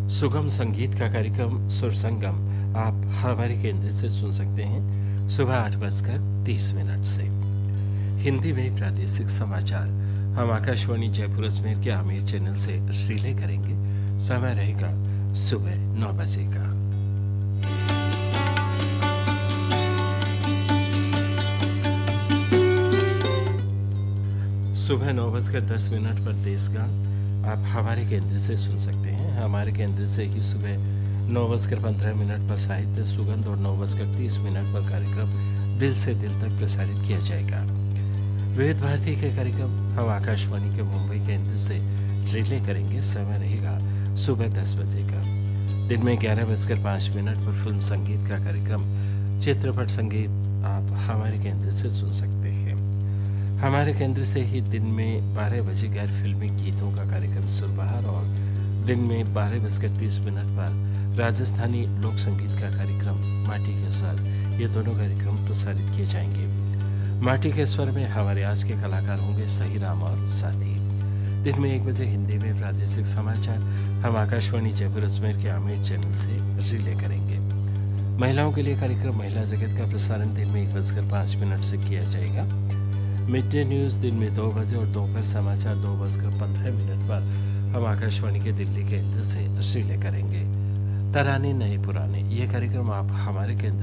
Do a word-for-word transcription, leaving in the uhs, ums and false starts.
सुगम संगीत का कार्यक्रम सुर संगम आप हमारे केंद्र से सुन सकते हैं सुबह आठ बजकर तीस मिनट से। हिंदी में प्रादेशिक समाचार हम आकाशवाणी जयपुर अजमेर के आमिर चैनल से रिले करेंगे। समय रहेगा सुबह नौ बजे का। सुबह नौ बजकर दस मिनट पर देश गान आप हमारे केंद्र से सुन सकते हैं। हमारे केंद्र से ही सुबह नौ बजकर पंद्रह मिनट पर साहित्य सुगंध और नौ बजकर तीस मिनट पर कार्यक्रम दिल से दिल तक प्रसारित किया जाएगा। विविध भारती के कार्यक्रम हम आकाशवाणी के मुंबई केंद्र से रिले करेंगे। समय रहेगा सुबह दस बजे का। दिन में ग्यारह बजकर पाँच मिनट पर फिल्म संगीत का कार्यक्रम चित्रपट संगीत आप हमारे केंद्र से सुन सकते हैं। हमारे केंद्र से ही दिन में बारह बजे गैर फिल्मी गीतों का कार्यक्रम सुरबहार और दिन में बारह बजकर तीस मिनट पर राजस्थानी लोक संगीत का कार्यक्रम माटी के स्वर, ये दोनों कार्यक्रम प्रसारित किए जाएंगे। माटी के स्वर में हमारे आज के कलाकार होंगे सही राम और साथी। दिन में एक बजे हिंदी में प्रादेशिक समाचार हम आकाशवाणी जयपुर अजमेर के आमिर चैनल से रिले करेंगे। महिलाओं के लिए कार्यक्रम महिला जगत का प्रसारण दिन में एक बजकर पाँच मिनट से किया जाएगा। मिड डे न्यूज़ दिन में दो बजे और दोपहर समाचार दो बजकर पंद्रह मिनट पर हम आकाशवाणी के दिल्ली केंद्र से रिले करेंगे। तराने नए पुराने ये कार्यक्रम आप हमारे केंद्र